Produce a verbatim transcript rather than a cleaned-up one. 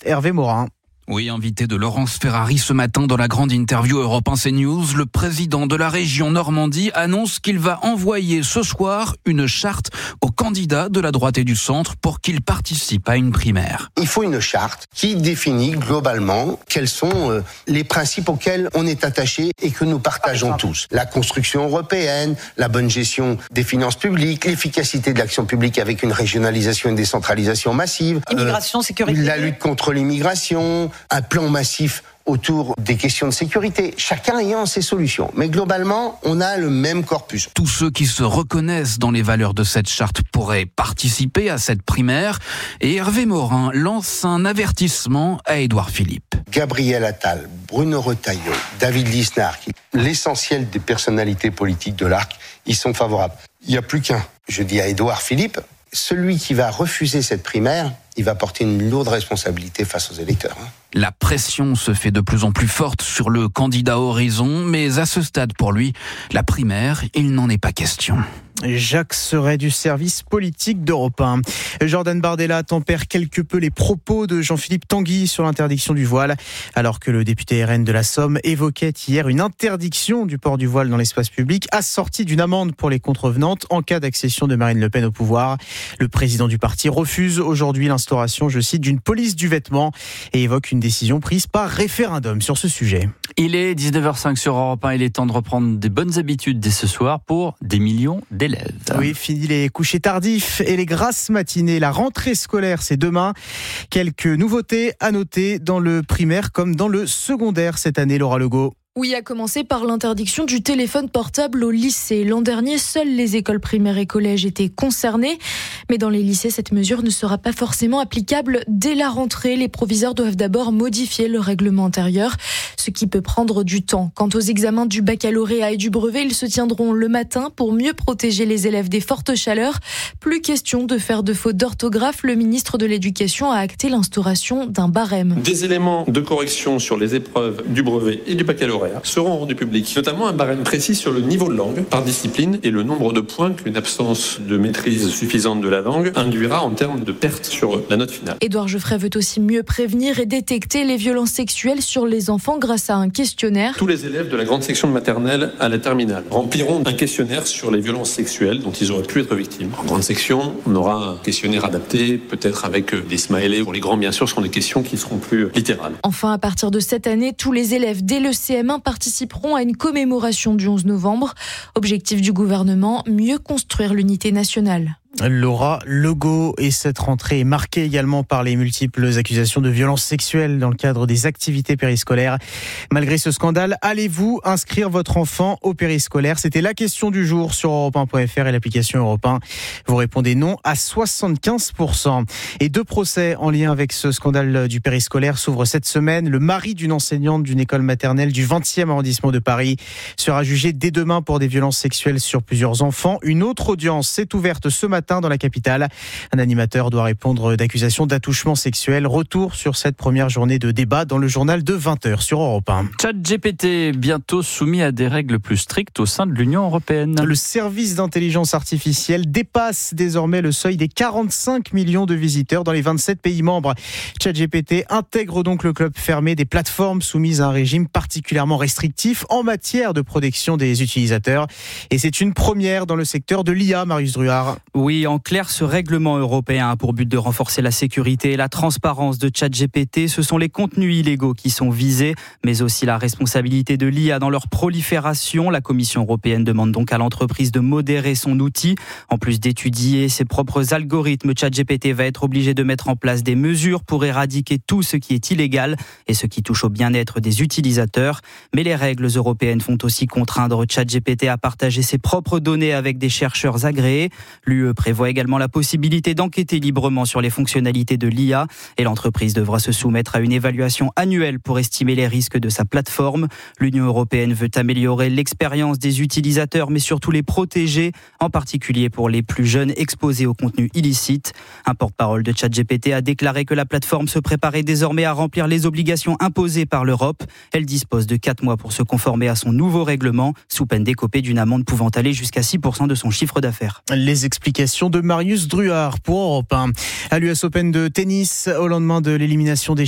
journaliste Hervé Morin. Oui, invité de Laurence Ferrari ce matin dans la grande interview Europe un CNews, le président de la région Normandie annonce qu'il va envoyer ce soir une charte aux candidats de la droite et du centre pour qu'ils participent à une primaire. Il faut une charte qui définit globalement quels sont les principes auxquels on est attaché et que nous partageons tous. La construction européenne, la bonne gestion des finances publiques, l'efficacité de l'action publique avec une régionalisation et une décentralisation massive. Immigration, euh, sécurité. La lutte contre l'immigration, un plan massif autour des questions de sécurité, chacun ayant ses solutions. Mais globalement, on a le même corpus. Tous ceux qui se reconnaissent dans les valeurs de cette charte pourraient participer à cette primaire. Et Hervé Morin lance un avertissement à Édouard Philippe. Gabriel Attal, Bruno Retailleau, David Lisnard, l'essentiel des personnalités politiques de l'Arc, ils sont favorables. Il n'y a plus qu'un. Je dis à Édouard Philippe, celui qui va refuser cette primaire, il va porter une lourde responsabilité face aux électeurs. La pression se fait de plus en plus forte sur le candidat Horizon, mais à ce stade pour lui, la primaire, il n'en est pas question. Jacques Serret du service politique d'Europe un. Jordan Bardella tempère quelque peu les propos de Jean-Philippe Tanguy sur l'interdiction du voile, alors que le député R N de la Somme évoquait hier une interdiction du port du voile dans l'espace public, assortie d'une amende pour les contrevenantes en cas d'accession de Marine Le Pen au pouvoir. Le président du parti refuse aujourd'hui l'instauration, je cite, d'une police du vêtement et évoque une décision prise par référendum sur ce sujet. Il est dix-neuf heures cinq sur Europe un, il est temps de reprendre des bonnes habitudes dès ce soir pour des millions d'élèves. Oui, fini les couchers tardifs et les grasses matinées. La rentrée scolaire, c'est demain. Quelques nouveautés à noter dans le primaire comme dans le secondaire cette année, Laura Legault. Oui, à commencer par l'interdiction du téléphone portable au lycée. L'an dernier, seules les écoles primaires et collèges étaient concernées. Mais dans les lycées, cette mesure ne sera pas forcément applicable dès la rentrée. Les proviseurs doivent d'abord modifier le règlement intérieur, ce qui peut prendre du temps. Quant aux examens du baccalauréat et du brevet, ils se tiendront le matin pour mieux protéger les élèves des fortes chaleurs. Plus question de faire de fautes d'orthographe. Le ministre de l'Éducation a acté l'instauration d'un barème. Des éléments de correction sur les épreuves du brevet et du baccalauréat seront rendus publics, notamment un barème précis sur le niveau de langue par discipline et le nombre de points qu'une absence de maîtrise suffisante de la langue induira en termes de perte sur la note finale. Édouard Geoffrey veut aussi mieux prévenir et détecter les violences sexuelles sur les enfants grâce à un questionnaire. Tous les élèves de la grande section de maternelle à la terminale rempliront un questionnaire sur les violences sexuelles dont ils auraient pu être victimes. En grande section, on aura un questionnaire adapté, peut-être avec des smileys. Pour les grands, bien sûr, ce seront des questions qui seront plus littérales. Enfin, à partir de cette année, tous les élèves dès le C M un participeront à une commémoration du onze novembre. Objectif du gouvernement, mieux construire l'unité nationale. Laura Legault, et cette rentrée est marquée également par les multiples accusations de violences sexuelles dans le cadre des activités périscolaires. Malgré ce scandale, allez-vous inscrire votre enfant au périscolaire ? C'était la question du jour sur europe un point f r et l'application Europe un. Vous répondez non à soixante-quinze pour cent. Et deux procès en lien avec ce scandale du périscolaire s'ouvrent cette semaine. Le mari d'une enseignante d'une école maternelle du vingtième arrondissement de Paris sera jugé dès demain pour des violences sexuelles sur plusieurs enfants. Une autre audience s'est ouverte ce matin dans la capitale. Un animateur doit répondre d'accusations d'attouchement sexuel. Retour sur cette première journée de débat dans le journal de vingt heures sur Europe un. ChatGPT bientôt soumis à des règles plus strictes au sein de l'Union européenne. Le service d'intelligence artificielle dépasse désormais le seuil des quarante-cinq millions de visiteurs dans les vingt-sept pays membres. ChatGPT intègre donc le club fermé des plateformes soumises à un régime particulièrement restrictif en matière de protection des utilisateurs. Et c'est une première dans le secteur de l'I A, Marius Druard. Oui, en clair, ce règlement européen a pour but de renforcer la sécurité et la transparence de ChatGPT. Ce sont les contenus illégaux qui sont visés, mais aussi la responsabilité de l'I A dans leur prolifération. La Commission européenne demande donc à l'entreprise de modérer son outil. En plus d'étudier ses propres algorithmes, ChatGPT va être obligé de mettre en place des mesures pour éradiquer tout ce qui est illégal et ce qui touche au bien-être des utilisateurs. Mais les règles européennes font aussi contraindre ChatGPT à partager ses propres données avec des chercheurs agréés. L'U E prévoit également la possibilité d'enquêter librement sur les fonctionnalités de l'I A et l'entreprise devra se soumettre à une évaluation annuelle pour estimer les risques de sa plateforme. L'Union européenne veut améliorer l'expérience des utilisateurs mais surtout les protéger, en particulier pour les plus jeunes exposés au contenu illicite. Un porte-parole de ChatGPT a déclaré que la plateforme se préparait désormais à remplir les obligations imposées par l'Europe. Elle dispose de quatre mois pour se conformer à son nouveau règlement, sous peine d'écoper d'une amende pouvant aller jusqu'à six pour cent de son chiffre d'affaires. Les explications de Marius Druard pour Europe un. À l'U S Open de tennis, au lendemain de l'élimination des